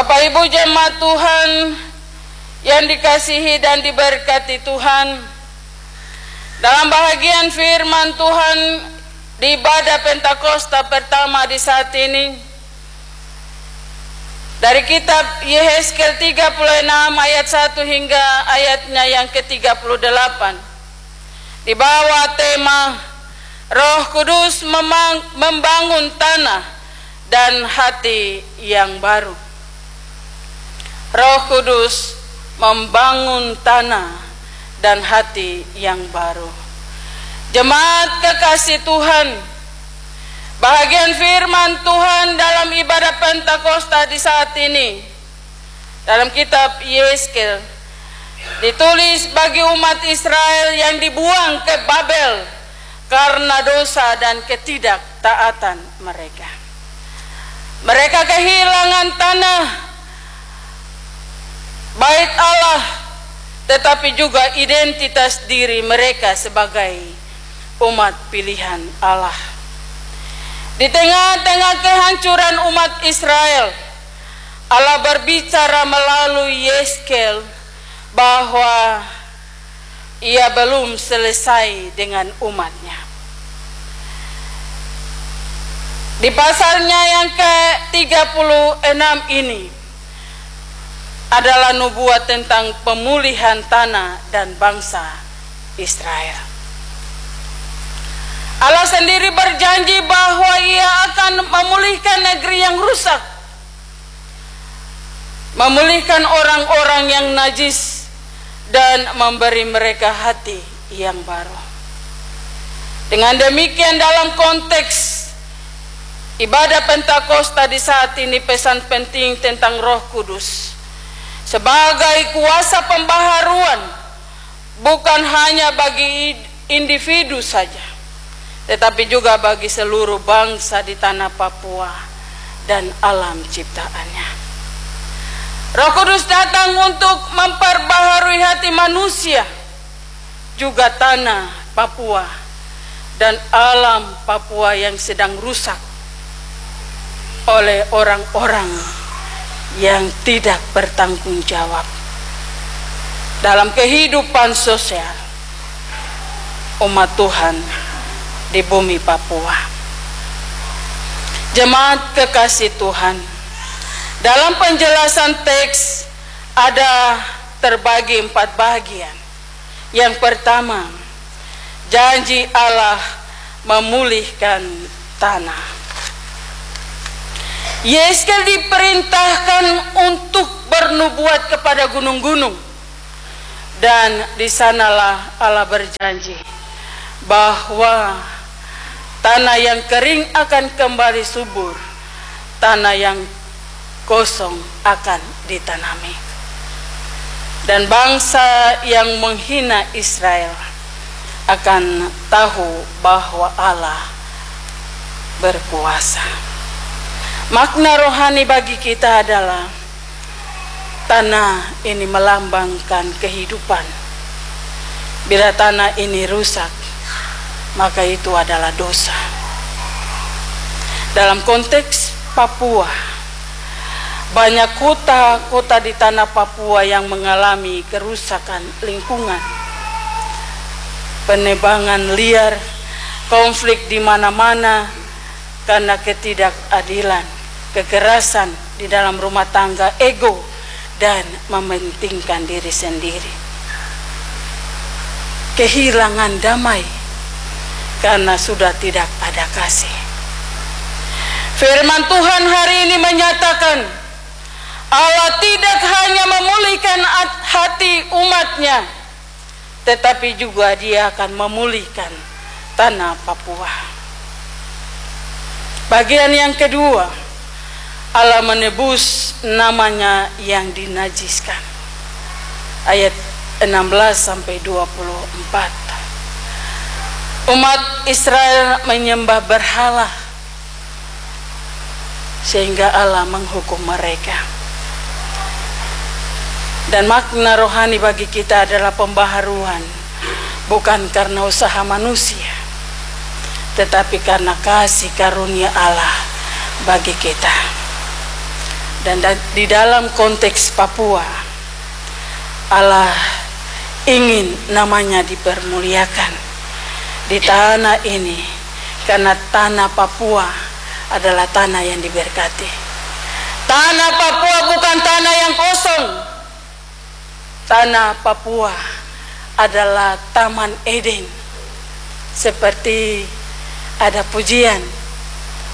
Bapak Ibu jemaat Tuhan yang dikasihi dan diberkati Tuhan, dalam bahagian firman Tuhan di ibadah Pentakosta pertama di saat ini, dari kitab Yehezkel 36 ayat 1 hingga ayatnya yang ke-38, dibawa tema Roh Kudus membangun tanah dan hati yang baru. Roh Kudus membangun tanah dan hati yang baru. Jemaat kekasih Tuhan, bahagian firman Tuhan dalam ibadah Pentakosta di saat ini dalam kitab Yehezkel ditulis bagi umat Israel yang dibuang ke Babel karena dosa dan ketidaktaatan mereka. Mereka kehilangan tanah Bait Allah, tetapi juga identitas diri mereka sebagai umat pilihan Allah. Di tengah-tengah kehancuran umat Israel, Allah berbicara melalui Yehezkel bahwa Ia belum selesai dengan umatnya. Di pasalnya yang ke-36 ini adalah nubuat tentang pemulihan tanah dan bangsa Israel. Allah sendiri berjanji bahwa Ia akan memulihkan negeri yang rusak, memulihkan orang-orang yang najis, dan memberi mereka hati yang baru. Dengan demikian, dalam konteks ibadah Pentakosta di saat ini, pesan penting tentang Roh Kudus sebagai kuasa pembaharuan bukan hanya bagi individu saja, tetapi juga bagi seluruh bangsa di tanah Papua dan alam ciptaannya. Roh Kudus datang untuk memperbaharui hati manusia, juga tanah Papua dan alam Papua yang sedang rusak oleh orang-orang yang tidak bertanggung jawab dalam kehidupan sosial umat Tuhan di bumi Papua. Jemaat kekasih Tuhan, dalam penjelasan teks ada terbagi 4 bagian. Yang pertama, janji Allah memulihkan tanah. Yehezkel diperintahkan untuk bernubuat kepada gunung-gunung, dan di sanalah Allah berjanji bahwa tanah yang kering akan kembali subur, tanah yang kosong akan ditanami, dan bangsa yang menghina Israel akan tahu bahwa Allah berkuasa. Makna rohani bagi kita adalah tanah ini melambangkan kehidupan. Bila tanah ini rusak, maka itu adalah dosa. Dalam konteks Papua, banyak kota-kota di tanah Papua yang mengalami kerusakan lingkungan, penebangan liar, konflik di mana-mana karena ketidakadilan, kekerasan di dalam rumah tangga, ego, dan mementingkan diri sendiri. Kehilangan damai karena sudah tidak ada kasih. Firman Tuhan hari ini menyatakan Allah tidak hanya memulihkan hati umatnya, tetapi juga Dia akan memulihkan tanah Papua. Bagian yang kedua, Allah menebus namanya yang dinajiskan. Ayat 16-24. Umat Israel menyembah berhala sehingga Allah menghukum mereka. Dan makna rohani bagi kita adalah pembaharuan, bukan karena usaha manusia, tetapi karena kasih karunia Allah bagi kita. Dan di dalam konteks Papua, Allah ingin namanya dipermuliakan di tanah ini, karena tanah Papua adalah tanah yang diberkati. Tanah Papua bukan tanah yang kosong. Tanah Papua adalah Taman Eden. Seperti ada pujian